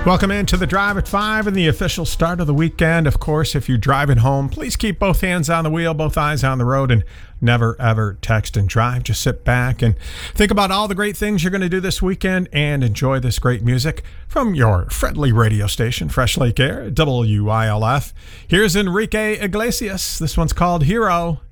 Welcome into the Drive at 5 and the official start of the weekend. Of course, if you're driving home, please keep both hands on the wheel, both eyes on the road, and never, ever text and drive. Just sit back and think about all the great things you're going to do this weekend and enjoy this great music from your friendly radio station, Fresh Lake Air, WILF. Here's Enrique Iglesias. This one's called Hero.